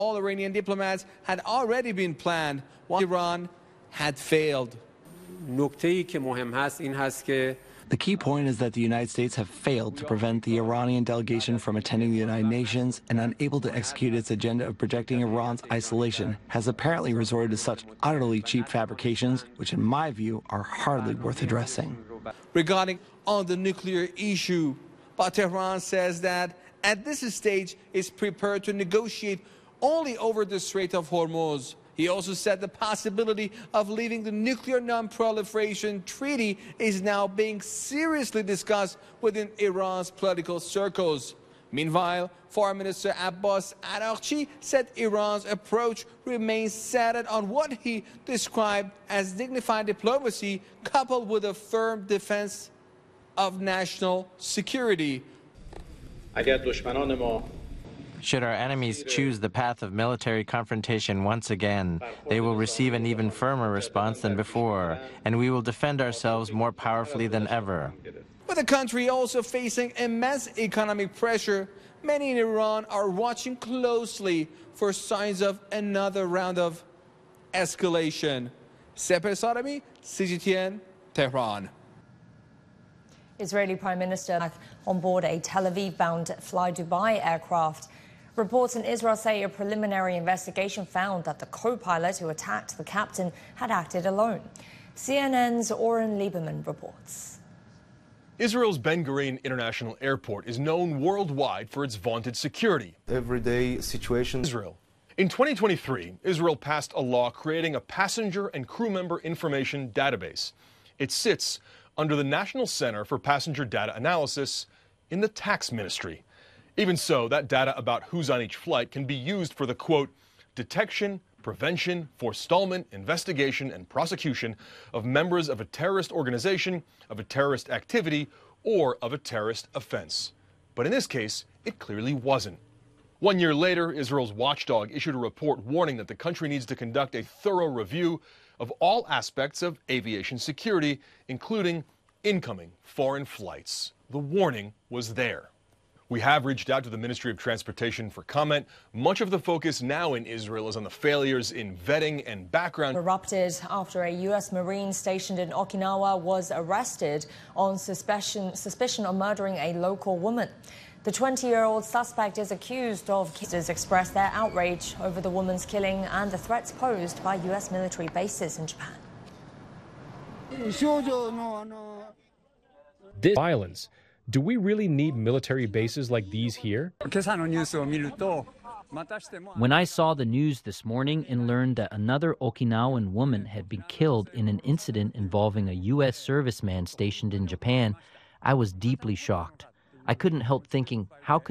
All Iranian diplomats had already been planned, while Iran had failed. The key point is that the United States have failed to prevent the Iranian delegation from attending the United Nations, and unable to execute its agenda of projecting Iran's isolation, has apparently resorted to such utterly cheap fabrications, which in my view are hardly worth addressing. Regarding on the nuclear issue, but Tehran says that at this stage is prepared to negotiate only over the Strait of Hormuz. He also said the possibility of leaving the nuclear non-proliferation treaty is now being seriously discussed within Iran's political circles. Meanwhile, Foreign Minister Abbas Araghchi said Iran's approach remains centered on what he described as dignified diplomacy coupled with a firm defense of national security. Should our enemies choose the path of military confrontation once again, they will receive an even firmer response than before, and we will defend ourselves more powerfully than ever. With the country also facing immense economic pressure, many in Iran are watching closely for signs of another round of escalation. Seper Sarami, CGTN, Tehran. Israeli Prime Minister on board a Tel Aviv-bound Fly Dubai aircraft. Reports in Israel say a preliminary investigation found that the co-pilot who attacked the captain had acted alone. CNN's Oren Lieberman reports. Israel's Ben Gurion International Airport is known worldwide for its vaunted security. Everyday situation. Israel. In 2023, Israel passed a law creating a passenger and crew member information database. It sits under the National Center for Passenger Data Analysis in the Tax Ministry. Even so, that data about who's on each flight can be used for the, quote, detection, prevention, forestallment, investigation, and prosecution of members of a terrorist organization, of a terrorist activity, or of a terrorist offense. But in this case, it clearly wasn't. 1 year later, Israel's watchdog issued a report warning that the country needs to conduct a thorough review of all aspects of aviation security, including incoming foreign flights. The warning was there. We have reached out to the Ministry of Transportation for comment. Much of the focus now in Israel is on the failures in vetting and background. Erupted after a U.S. Marine stationed in Okinawa was arrested on suspicion of murdering a local woman. The 20-year-old suspect is accused of expressed their outrage over the woman's killing and the threats posed by U.S. military bases in Japan. This violence. Do we really need military bases like these here? When I saw the news this morning and learned that another Okinawan woman had been killed in an incident involving a U.S. serviceman stationed in Japan, I was deeply shocked. I couldn't help thinking, how could